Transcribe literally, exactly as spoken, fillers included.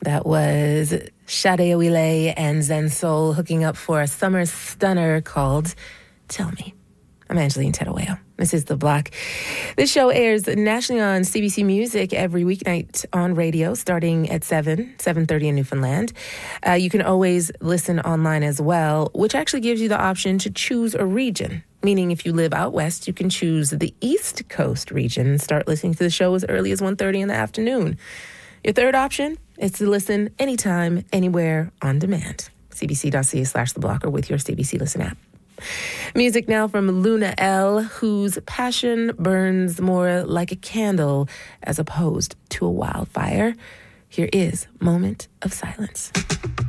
That was Sade Awile and Zen Soul hooking up for a summer stunner called Tell Me. I'm Angeline Tedaweo. This is The Block. This show airs nationally on C B C Music every weeknight on radio starting at seven, seven thirty in Newfoundland. Uh, you can always listen online as well, which actually gives you the option to choose a region. Meaning if you live out west, you can choose the East Coast region and start listening to the show as early as one thirty in the afternoon. Your third option is to listen anytime, anywhere, on demand. cbc.ca slash The Block or with your C B C Listen app. Music now from Luna L, whose passion burns more like a candle as opposed to a wildfire. Here is Moment of Silence.